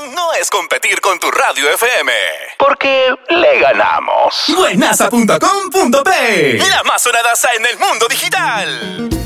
no es competir con tu radio FM, porque le ganamos. Buenaza.com.p, la más sonadaza en el mundo digital.